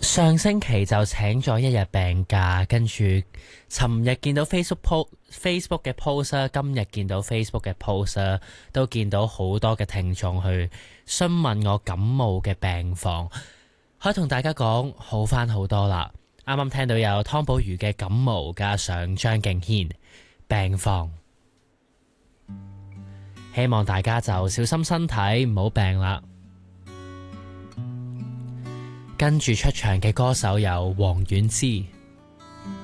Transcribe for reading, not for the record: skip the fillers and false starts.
上星期就請咗一日病假，跟住尋日見到 Facebook 嘅 post 啦，今日見到 Facebook 嘅 post 啦，都見到好多嘅聽眾去詢問我感冒嘅病況，可以同大家講好返好多啦。啱啱聽到有湯寶如嘅感冒，加上張敬軒病況，希望大家就小心身體，唔好病啦。跟住出場嘅歌手有黃婉之。